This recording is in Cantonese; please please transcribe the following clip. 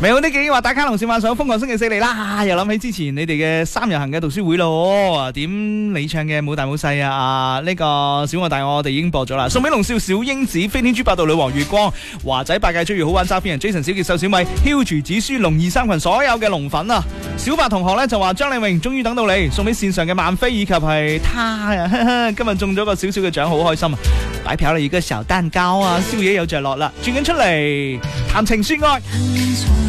未好啲幾話打卡龍線幻想瘋狂星期四嚟啦，又諗起之前你哋嘅3日行嘅讀書會咯，點你唱嘅冇大冇細啊？呢個小我大我哋已經播咗啦，送俾龍少小英子、飛天豬八道女王月光、華仔八戒追月好玩揸飛人 Jason 小傑秀小米、囂住子書龍二三群所有嘅龍粉啊！小白同學咧就話張麗穎終於等到你，送俾線上嘅萬飛以及係他啊，今日中咗個小小嘅獎，好開心啊！擺票了一個小蛋糕啊，宵夜有着落啦，轉緊出嚟談情說愛。